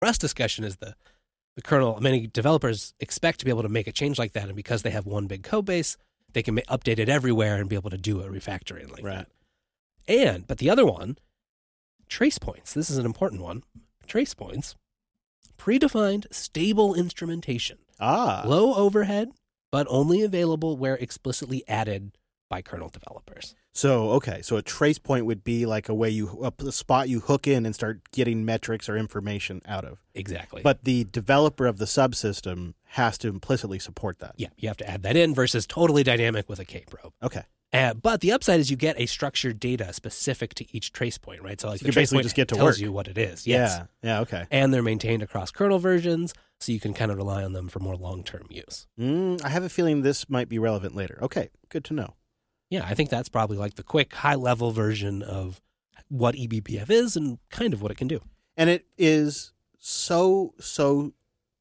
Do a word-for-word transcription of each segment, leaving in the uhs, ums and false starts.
Rust discussion is the, the kernel. Many developers expect to be able to make a change like that, and because they have one big code base, they can ma- update it everywhere and be able to do a refactoring like Right. that. And, but the other one, trace points. This is an important one. Trace points, predefined stable instrumentation, Ah. low overhead, but only available where explicitly added by kernel developers. So, okay. So a trace point would be like a way you, a, a spot you hook in and start getting metrics or information out of. Exactly. But the developer of the subsystem has to implicitly support that. yeah, you have to add that in versus totally dynamic with a K-probe. Okay. Uh, but the upside is you get a structured data specific to each trace point, right? So like So the you trace basically point just get to tells work. you what it is. Yes. Yeah. Yeah. Okay. And they're maintained across kernel versions, so you can kind of rely on them for more long-term use. Mm, I have a feeling this might be relevant later. Okay. Good to know. Yeah, I think that's probably like the quick, high-level version of what E B P F is and kind of what it can do. And it is so, so,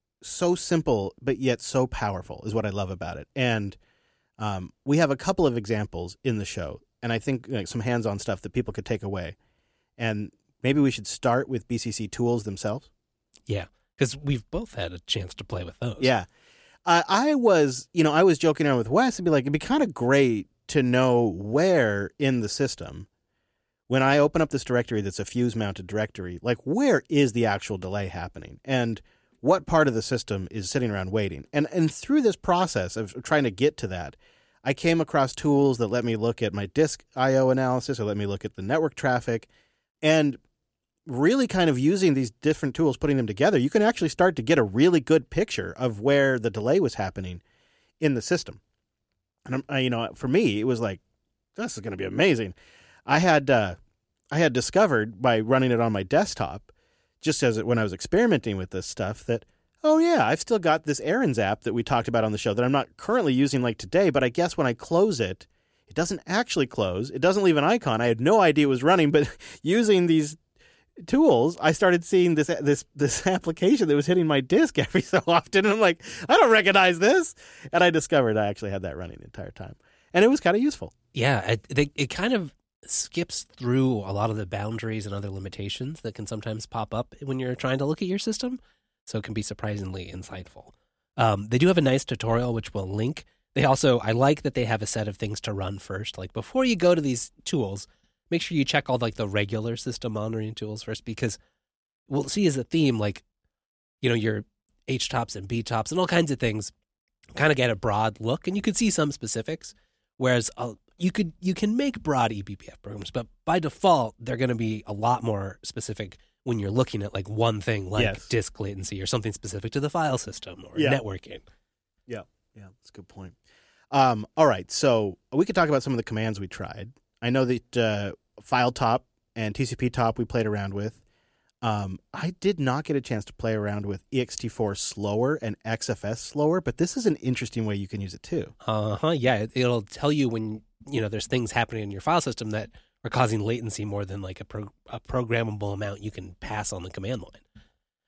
so simple, but yet so powerful is what I love about it. And um, we have a couple of examples in the show, and I think like, some hands-on stuff that people could take away. And maybe we should start with B C C tools themselves. Yeah, because we've both had a chance to play with those. Yeah. Uh, I was, you know, I was joking around with Wes and be like, it'd be kind of great to know where in the system, when I open up this directory that's a fuse-mounted directory, like where is the actual delay happening? And what part of the system is sitting around waiting? And and through this process of trying to get to that, I came across tools that let me look at my disk I O analysis, or let me look at the network traffic, and really kind of using these different tools, putting them together, you can actually start to get a really good picture of where the delay was happening in the system. And I'm, I, you know, for me, it was like, this is going to be amazing. I had uh, I had discovered by running it on my desktop, just as it, when I was experimenting with this stuff, that, oh yeah, I've still got this errands app that we talked about on the show that I'm not currently using like today, but I guess when I close it, it doesn't actually close. It doesn't leave an icon. I had no idea it was running, but using these tools, I started seeing this this this application that was hitting my disk every so often, and I'm like, I don't recognize this. And I discovered I actually had that running the entire time, and it was kind of useful. Yeah, it, they, it kind of skips through a lot of the boundaries and other limitations that can sometimes pop up when you're trying to look at your system, so it can be surprisingly insightful. Um, they do have a nice tutorial, which we'll link. They also, I like that they have a set of things to run first. Like before you go to these tools, make sure you check all like the regular system monitoring tools first, because we'll see as a theme, like, you know, your H tops and B tops and all kinds of things kind of get a broad look, and you could see some specifics. Whereas uh, you could you can make broad E B P F programs, but by default they're going to be a lot more specific when you're looking at like one thing, like Yes. disk latency or something specific to the file system or Yeah. networking. Yeah, yeah, that's a good point. Um, all right, so we could talk about some of the commands we tried. I know that uh, file top and T C P top we played around with. Um, I did not get a chance to play around with E X T four slower and X F S slower, but this is an interesting way you can use it too. Uh huh. Yeah, it, it'll tell you when you know there's things happening in your file system that are causing latency more than like a, pro- a programmable amount you can pass on the command line.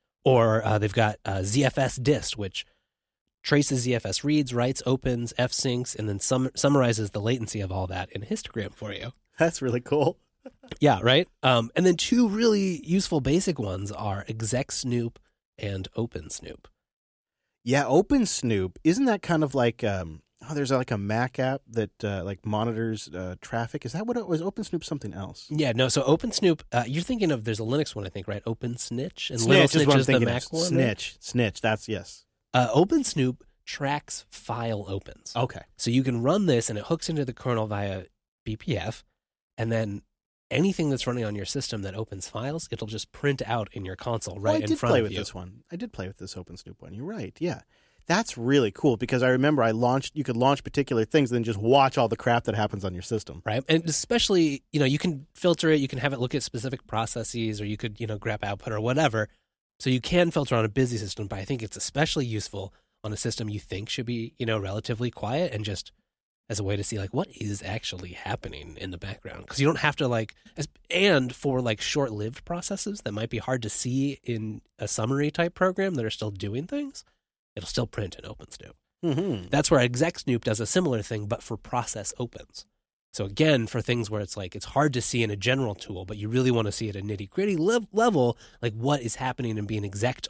Or uh, they've got uh, Z F S dist, which traces Z F S reads, writes, opens, F syncs, and then sum- summarizes the latency of all that in a histogram for you. That's really cool. Yeah, right? Um, and then two really useful basic ones are exec snoop and open snoop. Yeah, OpenSnoop, isn't that kind of like um, oh, there's like a Mac app that uh, like monitors uh, traffic? Is that what it was? OpenSnoop something else? Yeah, no, so open snoop, uh, you're thinking of, there's a Linux one, I think, right? Open snitch? And Snitch little is snitch what I'm is the thinking Mac of. one. right? Snitch, snitch. That's yes. Uh, open snoop tracks file opens. Okay. So you can run this and it hooks into the kernel via B P F, and then anything that's running on your system that opens files, it'll just print out in your console right well, I in did front play of with you. this one. I did play with this OpenSnoop one. You're right. Yeah. That's really cool because I remember I launched, you could launch particular things and then just watch all the crap that happens on your system. Right. And especially, you know, you can filter it, you can have it look at specific processes, or you could, you know, grab output or whatever. So you can filter on a busy system, but I think it's especially useful on a system you think should be, you know, relatively quiet, and just as a way to see like what is actually happening in the background. Because you don't have to like, as, and for like short-lived processes that might be hard to see in a summary type program that are still doing things, it'll still print in OpenSnoop. Mm-hmm. That's where exec snoop does a similar thing, but for process opens. So again, for things where it's like it's hard to see in a general tool, but you really want to see at a nitty gritty level, like what is happening and being exec